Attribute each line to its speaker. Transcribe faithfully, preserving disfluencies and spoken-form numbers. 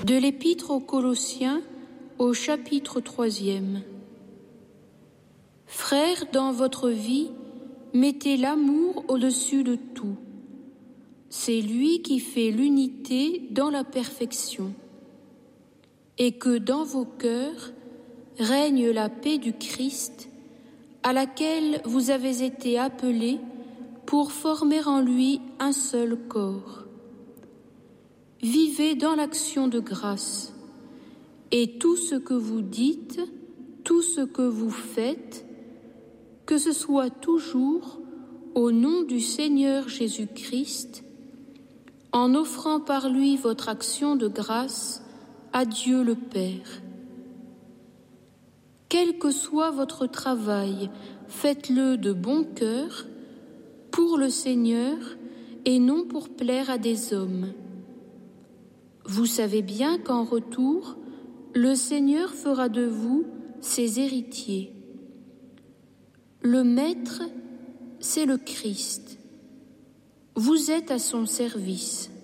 Speaker 1: De l'Épître aux Colossiens, au chapitre troisième. Frères, dans votre vie, mettez l'amour au-dessus de tout. C'est lui qui fait l'unité dans la perfection. Et que dans vos cœurs règne la paix du Christ, à laquelle vous avez été appelés pour former en lui un seul corps. Vivez dans l'action de grâce, et tout ce que vous dites, tout ce que vous faites, que ce soit toujours au nom du Seigneur Jésus-Christ, en offrant par lui votre action de grâce à Dieu le Père. Quel que soit votre travail, faites-le de bon cœur, pour le Seigneur et non pour plaire à des hommes. Vous savez bien qu'en retour, le Seigneur fera de vous ses héritiers. Le Maître, c'est le Christ. Vous êtes à son service.